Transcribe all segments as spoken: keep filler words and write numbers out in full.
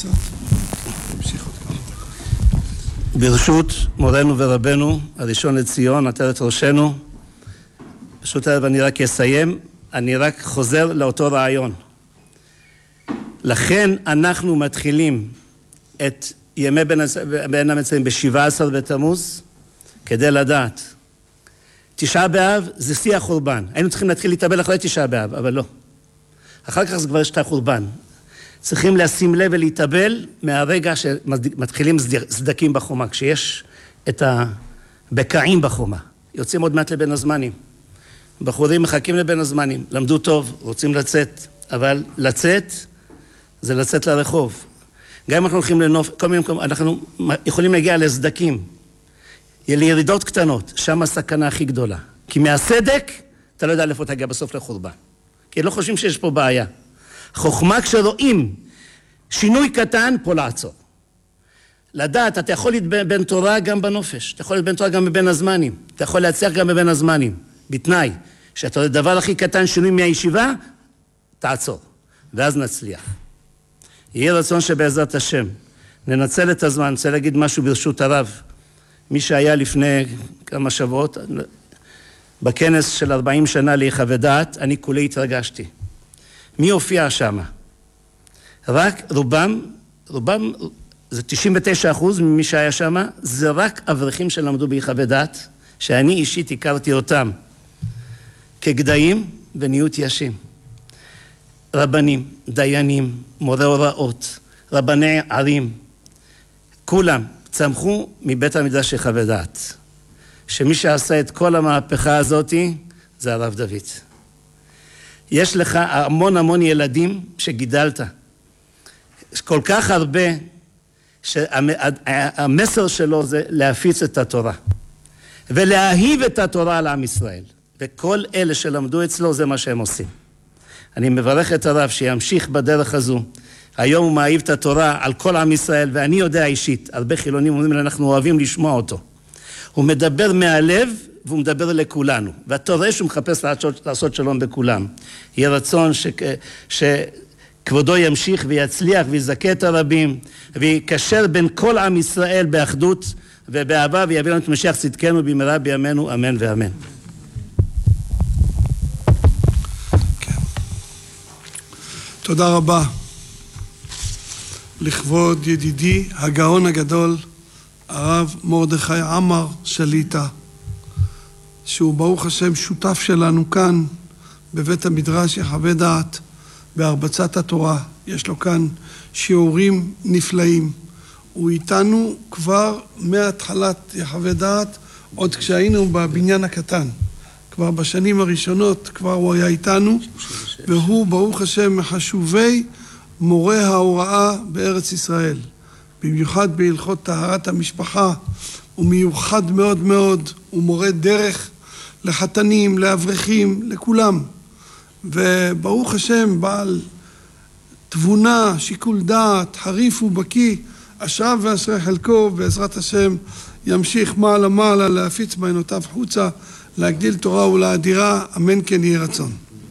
קצת. נמשיך עוד כמה דקות. ברשות מורנו ורבנו, הראשון לציון, עטרת ראשנו, פשוט אני רק אסיים, אני רק חוזר לאותו רעיון. לכן אנחנו מתחילים את ימי בין המצרים ב-שבעה עשר בתמוז, כדי לדעת. תשעה באב זה שיא החורבן. היינו צריכים להתחיל להתאבל אחרי תשעה באב, אבל לא. אחר כך זה כבר יש את החורבן. צריכים לשים לב ולהתאבל מהרגע שמתחילים סדקים בחומה, כשיש את הבקעים בחומה. יוצאים עוד מעט לבין הזמנים. בחורים מחכים לבין הזמנים, למדו טוב, רוצים לצאת, אבל לצאת זה לצאת לרחוב. גם אם אנחנו הולכים לנוף, כל מיני מקום, אנחנו יכולים להגיע לסדקים, לירידות קטנות, שם הסכנה הכי גדולה. כי מהסדק, אתה לא יודע איפה תגיע בסוף לחורבן. כי לא חושבים שיש פה בעיה. חוכמה כשרואים שינוי קטן, פה לעצור. לדעת, אתה יכול להיות בין תורה גם בנופש, אתה יכול להיות בין תורה גם בבין הזמנים, אתה יכול להצליח גם בבין הזמנים, בתנאי, שאתה יודע דבר הכי קטן שינוי מהישיבה, תעצור, ואז נצליח. יהיה רצון שבעזרת השם, ננצל את הזמן, אני רוצה להגיד משהו ברשות הרב, מי שהיה לפני כמה שבועות, בכנס של ארבעים שנה להיחווה דעת, אני כולי התרגשתי. מי הופיע שם? רק רובם, רובם, זה תשעים ותשעה אחוז ממי שהיה שם, זה רק אברכים שלמדו בהיחווה דעת, שאני אישית הכרתי אותם כגדיים ונהיו תיישים. רבנים, דיינים, מורי הוראות, רבני ערים, כולם צמחו מבית המדרש היחווה דעת. שמי שעשה את כל המהפכה הזאת זה הרב דוד. יש לך המון המון ילדים שגידלת. כל כך הרבה שהמסר שלו זה להפיץ את התורה. ולהאהיב את התורה על עם ישראל. וכל אלה שלמדו אצלו זה מה שהם עושים. אני מברך את הרב שימשיך בדרך הזו. היום הוא מאהיב את התורה על כל עם ישראל, ואני יודע אישית, הרבה חילונים אומרים, אנחנו אוהבים לשמוע אותו. הוא מדבר מהלב, והוא מדבר לכולנו. ואתה רואה שהוא מחפש לעשות, לעשות שלום בכולם. יהיה רצון ש, שכבודו ימשיך ויצליח ויזכה את הרבים, ויקשר בין כל עם ישראל באחדות ובאהבה, ויביא לנו את משיח צדקנו במהרה בימינו, אמן ואמן. כן. תודה רבה. לכבוד ידידי, הגאון הגדול, הרב מרדכי עמר שליטה, שהוא ברוך השם שותף שלנו כאן בבית המדרש יחווה דעת בהרבצת התורה. יש לו כאן שיעורים נפלאים. הוא איתנו כבר מהתחלת יחווה דעת, עוד כשהיינו בבניין הקטן. כבר בשנים הראשונות כבר הוא היה איתנו, והוא ברוך השם מחשובי מורה ההוראה בארץ ישראל. במיוחד בהלכות טהרת המשפחה, הוא מיוחד מאוד מאוד, הוא מורה דרך לחתנים, לאברכים, לכולם. וברוך השם, בעל תבונה, שיקול דעת, חריף ובקיא, אשריו ואשרי חלקו, בעזרת השם ימשיך מעלה מעלה להפיץ מעיינותיו חוצה, להגדיל תורה ולאדירה, אמן כן יהי רצון.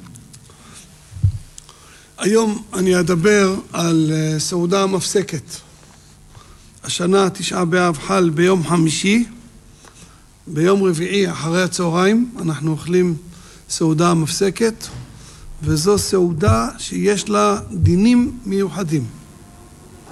היום אני אדבר על סעודה מפסקת. השנה תשעה באב חל ביום חמישי, ביום רביעי אחרי הצהריים אנחנו אוכלים סעודה מפסקת, וזו סעודה שיש לה דינים מיוחדים.